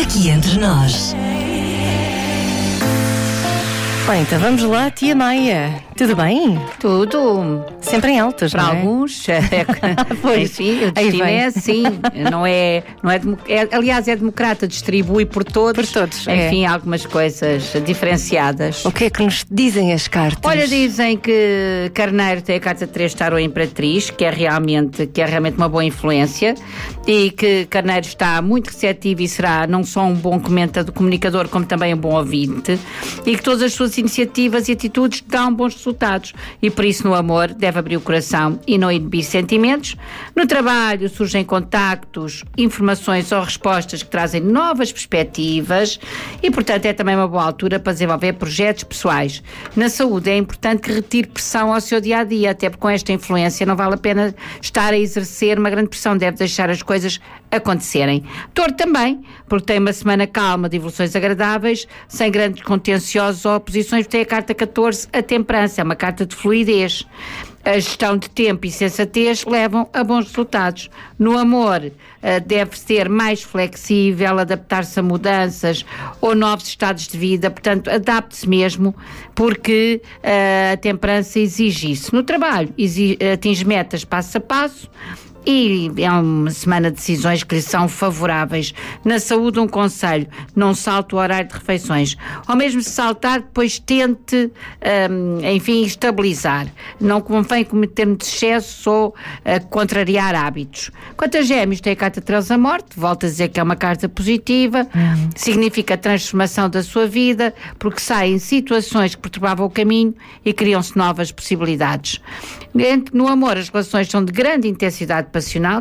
aqui entre nós. Bem, então vamos lá, tia Maia. Tudo bem? Tudo. Sempre em altas, Para não é? alguns, Pois. enfim, o destino é assim. Aliás, é democrata, distribui por todos. Por todos, Enfim, algumas coisas diferenciadas. O que é que nos dizem as cartas? Olha, dizem que Carneiro tem a carta 3 estar ou Imperatriz, que é realmente uma boa influência, e que Carneiro está muito receptivo e será não só um bom comunicador, como também um bom ouvinte, e que todas as suas iniciativas e atitudes dão bons resultados, e por isso no amor deve abrir o coração e não inibir sentimentos. No trabalho surgem contactos, informações ou respostas que trazem novas perspectivas e, portanto, é também uma boa altura para desenvolver projetos pessoais. Na saúde é importante que retire pressão ao seu dia-a-dia, até porque com esta influência não vale a pena estar a exercer uma grande pressão, deve deixar as coisas acontecerem. Touro também, porque tem uma semana calma de evoluções agradáveis, sem grandes contenciosos ou oposições, tem a carta 14, a temperança, é uma carta de fluidez. A gestão de tempo e sensatez levam a bons resultados. No amor, deve ser mais flexível, adaptar-se a mudanças ou novos estados de vida, portanto, adapte-se mesmo, porque a temperança exige isso. No trabalho, atinge metas passo a passo, e é uma semana de decisões que lhe são favoráveis. Na saúde, um conselho: não salte o horário de refeições, ou mesmo se saltar, depois tente estabilizar. Não convém cometer muito excesso ou contrariar hábitos. Quanto a Gêmeos, tem a carta 13 a morte, volto a dizer que é uma carta positiva, significa a transformação da sua vida, porque saem situações que perturbavam o caminho e criam-se novas possibilidades. No amor, as relações são de grande intensidade passional,